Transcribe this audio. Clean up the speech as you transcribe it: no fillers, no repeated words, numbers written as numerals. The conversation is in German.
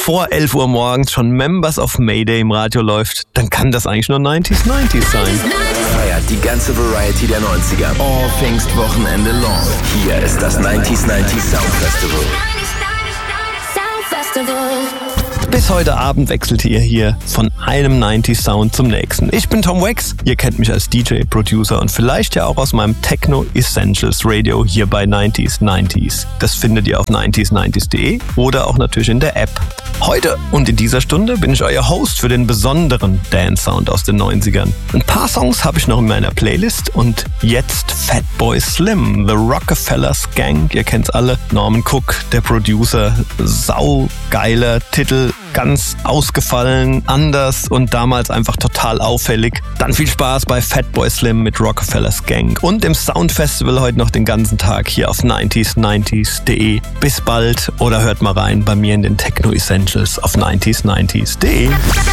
vor 11 Uhr morgens schon Members of Mayday im Radio läuft, dann kann das eigentlich nur 90s sein. Feiert die ganze Variety der 90er. All Pfingstwochenende long. Hier ist das 90s Sound Festival. Bis heute Abend wechselt ihr hier von einem 90s Sound zum nächsten. Ich bin Tom Wax, ihr kennt mich als DJ, Producer und vielleicht ja auch aus meinem Techno Essentials Radio hier bei 90s. Das findet ihr auf 90s90s.de oder auch natürlich in der App. Heute und in dieser Stunde bin ich euer Host für den besonderen Dance-Sound aus den 90ern. Ein paar Songs habe ich noch in meiner Playlist und jetzt Fatboy Slim, The Rockefellers Gang, ihr kennt's alle. Norman Cook, der Producer, saugeiler Titel, ganz ausgefallen, anders und damals einfach total auffällig. Dann viel Spaß bei Fatboy Slim mit Rockefellers Gang und im Soundfestival heute noch den ganzen Tag hier auf 90s90s.de. Bis bald oder hört mal rein bei mir in den Techno Essentials auf 90s90s.de.